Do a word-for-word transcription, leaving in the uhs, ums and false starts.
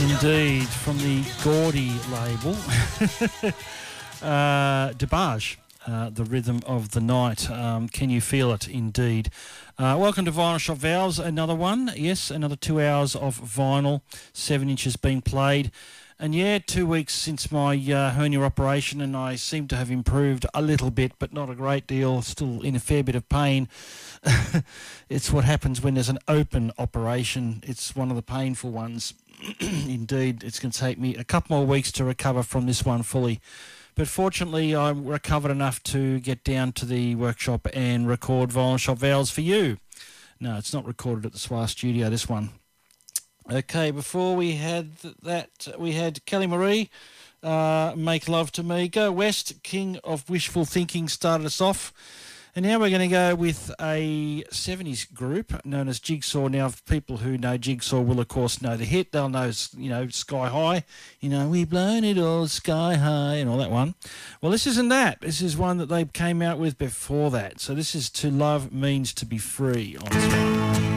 Indeed, from the Gaudy label, uh, DeBarge, uh, The Rhythm of the Night. Um, can you feel it? Indeed. Uh, welcome to Vinyl Shop Valves, another one. Yes, another two hours of vinyl, seven inches being played. And yeah, two weeks since my uh, hernia operation, and I seem to have improved a little bit, but not a great deal, still in a fair bit of pain. It's what happens when there's an open operation. It's one of the painful ones. Indeed, it's going to take me a couple more weeks to recover from this one fully. But fortunately, I'm recovered enough to get down to the workshop and record Vinyl Shop Valves for you. No, it's not recorded at the Swar Studio, this one. Okay, before we had that, we had Kelly Marie, uh, Make Love to Me. Go West, King of Wishful Thinking, started us off. And now we're going to go with a seventies group known as Jigsaw. Now, people who know Jigsaw will, of course, know the hit. They'll know, you know, Sky High. You know, we've blown it all sky high and all that one. Well, this isn't that. This is one that they came out with before that. So this is To Love Means to Be Free on this one.